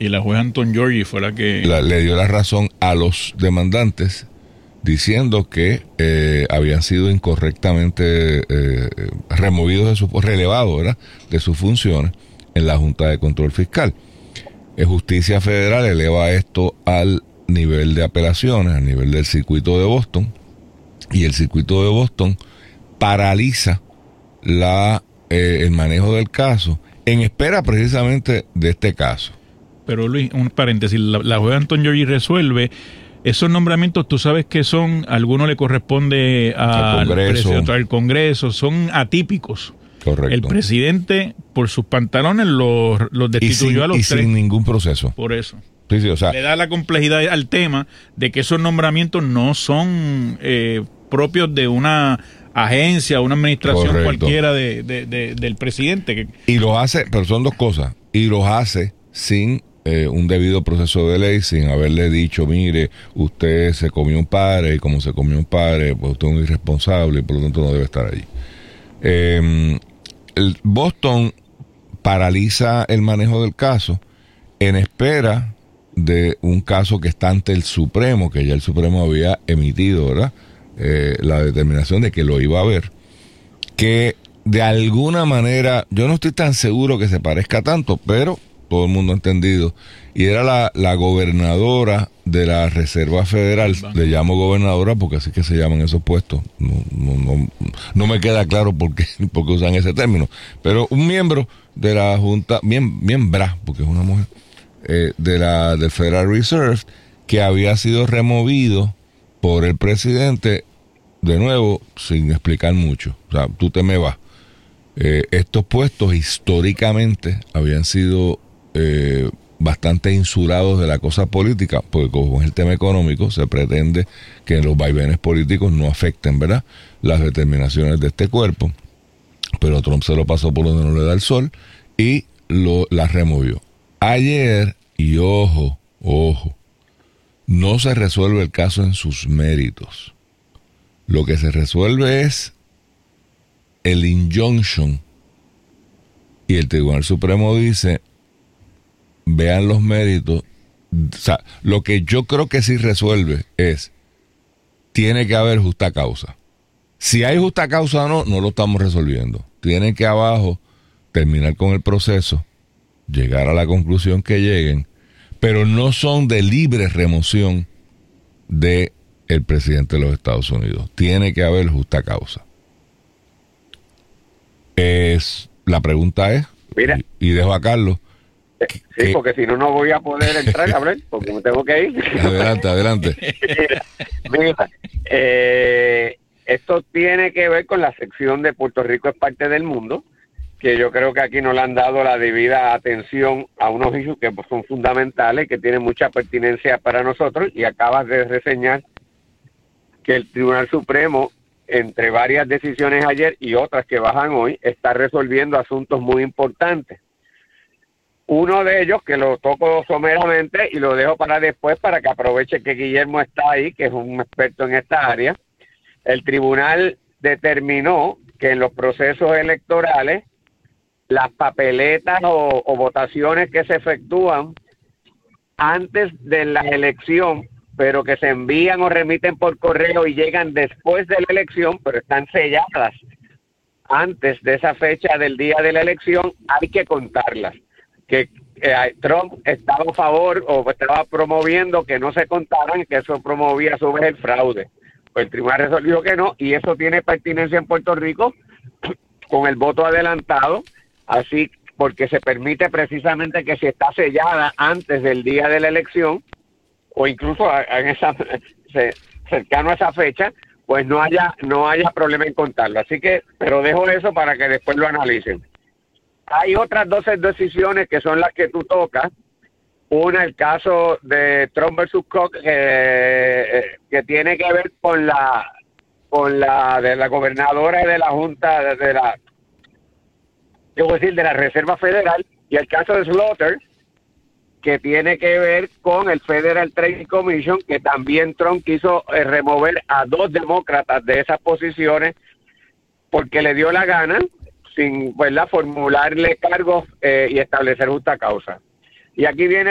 Y la juez Anton Giorgi fue la que... le dio la razón a los demandantes diciendo que habían sido incorrectamente removidos relevados, ¿verdad?, de sus funciones en la Junta de Control Fiscal. Justicia Federal eleva esto al nivel de apelaciones, al nivel del circuito de Boston, y el circuito de Boston paraliza el manejo del caso en espera precisamente de este caso. Pero Luis, un paréntesis, la juez Anton Giorgi resuelve esos nombramientos. Tú sabes que alguno le corresponde al presidente, al Congreso, son atípicos. Correcto. El presidente, por sus pantalones, los destituyó a los tres. Y sin ningún proceso. Por eso. Sí, o sea, le da la complejidad al tema de que esos nombramientos no son propios de una agencia, una administración, correcto, cualquiera del presidente. Y los hace, pero son dos cosas, y los hace sin un debido proceso de ley, sin haberle dicho, mire, usted se comió un padre, y como se comió un padre, pues usted es un irresponsable y por lo tanto no debe estar allí. El Boston paraliza el manejo del caso en espera de un caso que está ante el Supremo, que ya el Supremo había emitido, ¿verdad?, la determinación de que lo iba a ver, que de alguna manera, yo no estoy tan seguro que se parezca tanto, pero todo el mundo ha entendido, y era la gobernadora de la Reserva Federal, le llamo gobernadora porque así que se llaman esos puestos, no me queda claro por qué usan ese término, pero un miembro de la Junta, miembra, porque es una mujer, del Federal Reserve, que había sido removido por el presidente, de nuevo, sin explicar mucho. O sea, tú te me vas. Estos puestos históricamente habían sido bastante insulados de la cosa política, porque con el tema económico se pretende que los vaivenes políticos no afecten, ¿verdad?, las determinaciones de este cuerpo, pero Trump se lo pasó por donde no le da el sol y las removió. Ayer, y ojo, no se resuelve el caso en sus méritos. Lo que se resuelve es el injunction, y el Tribunal Supremo dice, vean los méritos. O sea, lo que yo creo que sí resuelve es, tiene que haber justa causa. Si hay justa causa o no, no lo estamos resolviendo. Tiene que abajo terminar con el proceso, llegar a la conclusión que lleguen, pero no son de libre remoción de el presidente de los Estados Unidos. Tiene que haber justa causa. La pregunta es, mira, y dejo a Carlos. Sí, porque si no, no voy a poder entrar a hablar, porque me tengo que ir. Adelante. Mira, esto tiene que ver con la sección de Puerto Rico es parte del mundo, que yo creo que aquí no le han dado la debida atención a unos issues que son fundamentales, que tienen mucha pertinencia para nosotros, y acabas de reseñar que el Tribunal Supremo, entre varias decisiones ayer y otras que bajan hoy, está resolviendo asuntos muy importantes. Uno de ellos, que lo toco someramente y lo dejo para después, para que aproveche que Guillermo está ahí, que es un experto en esta área. El tribunal determinó que en los procesos electorales, las papeletas o votaciones que se efectúan antes de la elección, pero que se envían o remiten por correo y llegan después de la elección, pero están selladas antes de esa fecha del día de la elección, hay que contarlas. Que Trump estaba a favor o estaba promoviendo que no se contaran, que eso promovía a su vez el fraude. Pues el tribunal resolvió que no, y eso tiene pertinencia en Puerto Rico con el voto adelantado, así porque se permite precisamente que si está sellada antes del día de la elección, o incluso cercano a esa fecha, pues no haya problema en contarlo. Así que, pero dejo eso para que después lo analicen. Hay otras 12 decisiones que son las que tú tocas. Una, el caso de Trump versus Cook, que tiene que ver con la de la gobernadora de la Junta de la Reserva Federal, y el caso de Slaughter, que tiene que ver con el Federal Trade Commission, que también Trump quiso remover a 2 demócratas de esas posiciones porque le dio la gana, sin formularle cargos y establecer justa causa. Y aquí viene